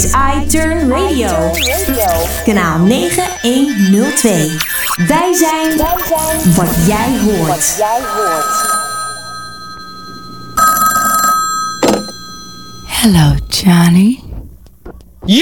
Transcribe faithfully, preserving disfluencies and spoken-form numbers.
is iTurn Radio. Kanaal negen één nul twee. Wij zijn wat jij hoort. Hello, Johnny.